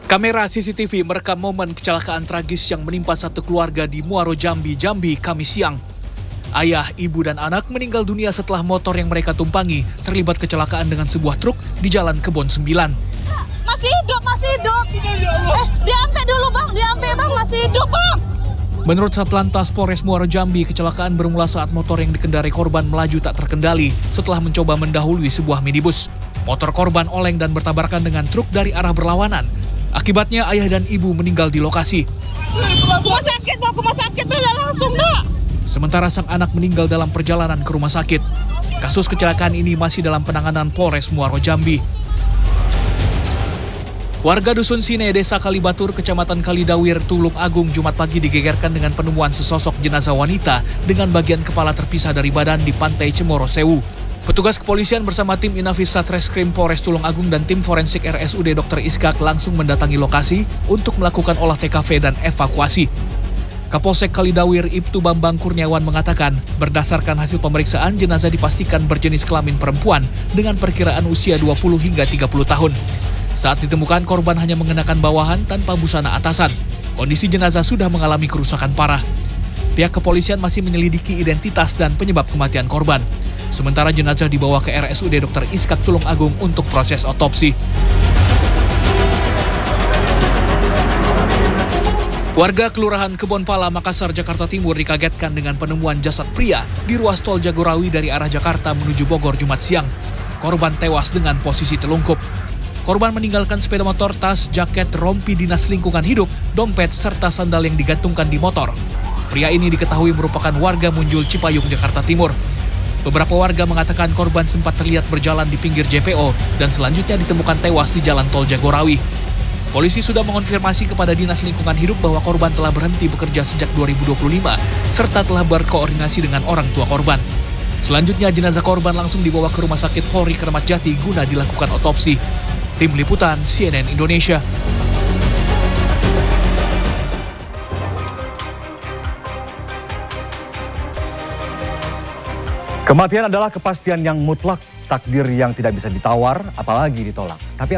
Kamera CCTV merekam momen kecelakaan tragis yang menimpa satu keluarga di Muaro Jambi, Kamis siang. Ayah, ibu, dan anak meninggal dunia setelah motor yang mereka tumpangi terlibat kecelakaan dengan sebuah truk di Jalan Kebon 9. Masih hidup. Diambil dulu bang, masih hidup bang. Menurut Satlantas Polres Muaro Jambi, kecelakaan bermula saat motor yang dikendarai korban melaju tak terkendali setelah mencoba mendahului sebuah minibus. Motor korban oleng dan bertabrakan dengan truk dari arah berlawanan. Akibatnya ayah dan ibu meninggal di lokasi. Bawa ke rumah sakit, beda langsung nak. Sementara sang anak meninggal dalam perjalanan ke rumah sakit. Kasus kecelakaan ini masih dalam penanganan Polres Muaro Jambi. Warga Dusun Sine, Desa Kalibatur, Kecamatan Kalidawir, Tulung Agung, Jumat pagi digegerkan dengan penemuan sesosok jenazah wanita dengan bagian kepala terpisah dari badan di Pantai Cemoro Sewu. Petugas kepolisian bersama tim Inafis Satreskrim Polres Tulung Agung dan tim forensik RSUD Dr. Iskak langsung mendatangi lokasi untuk melakukan olah TKV dan evakuasi. Kapolsek Kalidawir Ibtu Bambang Kurniawan mengatakan, berdasarkan hasil pemeriksaan, jenazah dipastikan berjenis kelamin perempuan dengan perkiraan usia 20 hingga 30 tahun. Saat ditemukan, korban hanya mengenakan bawahan tanpa busana atasan. Kondisi jenazah sudah mengalami kerusakan parah. Pihak kepolisian masih menyelidiki identitas dan penyebab kematian korban. Sementara jenazah dibawa ke RSUD Dr. Iskak Tulung Agung untuk proses otopsi. Warga Kelurahan Kebonpala, Makassar, Jakarta Timur dikagetkan dengan penemuan jasad pria di ruas tol Jagorawi dari arah Jakarta menuju Bogor Jumat siang. Korban tewas dengan posisi telungkup. Korban meninggalkan sepeda motor, tas, jaket, rompi dinas lingkungan hidup, dompet, serta sandal yang digantungkan di motor. Pria ini diketahui merupakan warga Munjul, Cipayung, Jakarta Timur. Beberapa warga mengatakan korban sempat terlihat berjalan di pinggir JPO dan selanjutnya ditemukan tewas di jalan tol Jagorawi. Polisi sudah mengonfirmasi kepada Dinas Lingkungan Hidup bahwa korban telah berhenti bekerja sejak 2025 serta telah berkoordinasi dengan orang tua korban. Selanjutnya jenazah korban langsung dibawa ke Rumah Sakit Polri Kramat Jati guna dilakukan otopsi. Tim Liputan CNN Indonesia. Kematian adalah kepastian yang mutlak, takdir yang tidak bisa ditawar, apalagi ditolak. Tapi